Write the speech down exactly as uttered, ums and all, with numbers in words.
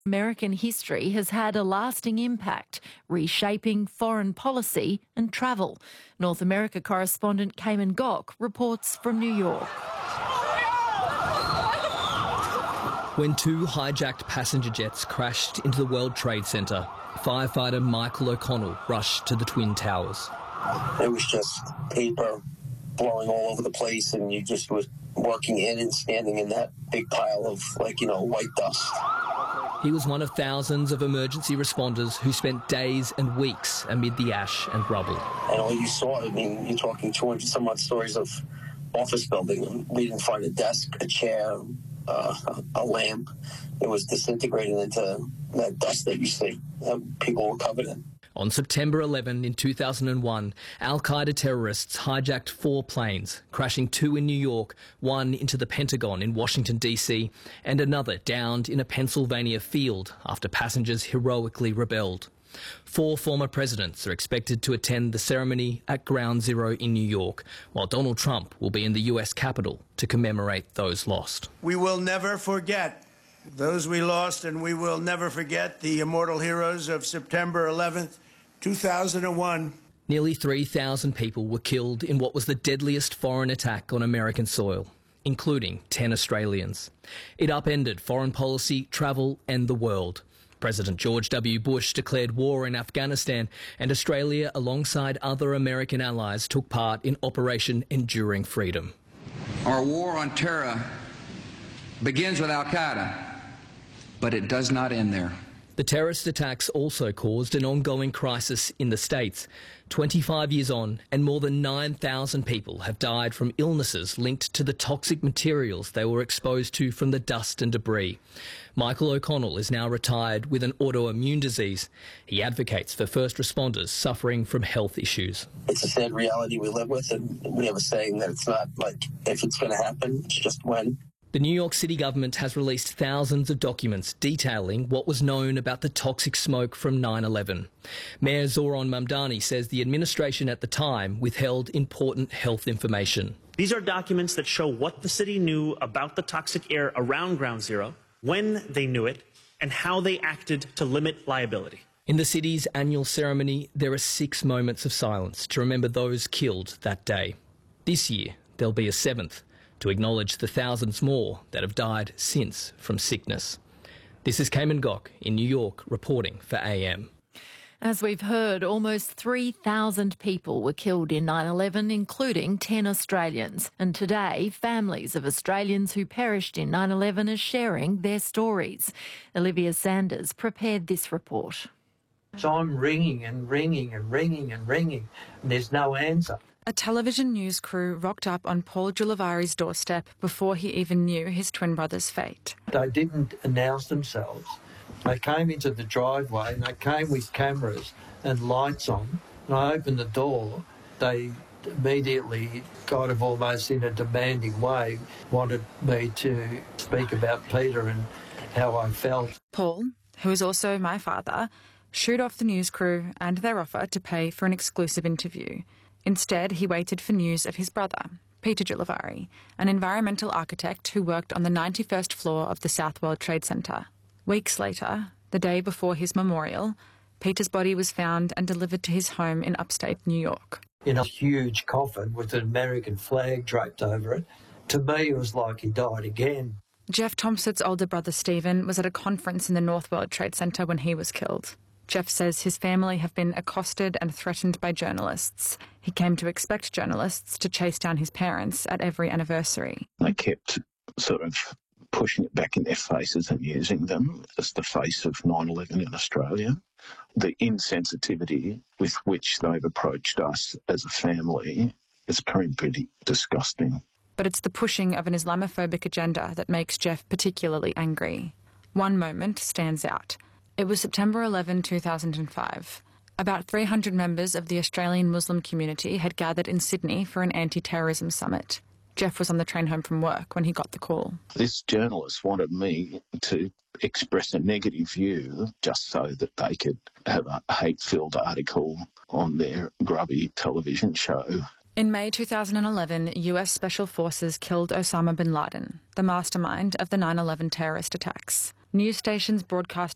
American history has had a lasting impact, reshaping foreign policy and travel. North America correspondent Cayman Gok reports from New York. When two hijacked passenger jets crashed into the World Trade Center, firefighter Michael O'Connell rushed to the Twin Towers. It was just paper blowing all over the place, and you just was working in and standing in that big pile of, like, you know, white dust. He was one of thousands of emergency responders who spent days and weeks amid the ash and rubble. And all you saw, I mean, you're talking two hundred some odd stories of office building. We didn't find a desk, a chair, uh, a lamp. It was disintegrating into that dust that you see that people were covered in. On September eleventh in two thousand one, Al-Qaeda terrorists hijacked four planes, crashing two in New York, one into the Pentagon in Washington, D C, and another downed in a Pennsylvania field after passengers heroically rebelled. Four former presidents are expected to attend the ceremony at Ground Zero in New York, while Donald Trump will be in the U S Capitol to commemorate those lost. We will never forget those we lost, and we will never forget the immortal heroes of September eleventh, two thousand one. Nearly three thousand people were killed in what was the deadliest foreign attack on American soil, including ten Australians. It upended foreign policy, travel and the world. President George W. Bush declared war in Afghanistan, and Australia, alongside other American allies, took part in Operation Enduring Freedom. Our war on terror begins with Al-Qaeda, but it does not end there. The terrorist attacks also caused an ongoing crisis in the States. twenty-five years on, and more than nine thousand people have died from illnesses linked to the toxic materials they were exposed to from the dust and debris. Michael O'Connell is now retired with an autoimmune disease. He advocates for first responders suffering from health issues. It's a sad reality we live with, and we have a saying that it's not like if it's going to happen, it's just when. The New York City government has released thousands of documents detailing what was known about the toxic smoke from nine eleven. Mayor Zohran Mamdani says the administration at the time withheld important health information. These are documents that show what the city knew about the toxic air around Ground Zero, when they knew it, and how they acted to limit liability. In the city's annual ceremony, there are six moments of silence to remember those killed that day. This year, there'll be a seventh, to acknowledge the thousands more that have died since from sickness. This is Cayman Gok in New York reporting for A M. As we've heard, almost three thousand people were killed in nine eleven, including ten Australians. And today, families of Australians who perished in nine eleven are sharing their stories. Olivia Sanders prepared this report. So I'm ringing and ringing and ringing and ringing, and there's no answer. A television news crew rocked up on Paul Giulivari's doorstep before he even knew his twin brother's fate. They didn't announce themselves. They came into the driveway and they came with cameras and lights on. And I opened the door. They immediately, kind of almost in a demanding way, wanted me to speak about Peter and how I felt. Paul, who is also my father, shooed off the news crew and their offer to pay for an exclusive interview. Instead, he waited for news of his brother, Peter Giulivari, an environmental architect who worked on the ninety-first floor of the South World Trade Center. Weeks later, the day before his memorial, Peter's body was found and delivered to his home in upstate New York. In a huge coffin with an American flag draped over it. To me, it was like he died again. Jeff Thompson's older brother Stephen was at a conference in the North World Trade Center when he was killed. Jeff says his family have been accosted and threatened by journalists. He came to expect journalists to chase down his parents at every anniversary. They kept sort of pushing it back in their faces and using them as the face of nine eleven in Australia. The insensitivity with which they've approached us as a family has been pretty disgusting. But it's the pushing of an Islamophobic agenda that makes Jeff particularly angry. One moment stands out. It was September eleventh, two thousand five. About three hundred members of the Australian Muslim community had gathered in Sydney for an anti-terrorism summit. Jeff was on the train home from work when he got the call. This journalist wanted me to express a negative view just so that they could have a hate-filled article on their grubby television show. In May two thousand eleven, U S Special Forces killed Osama bin Laden, the mastermind of the nine eleven terrorist attacks. News stations broadcast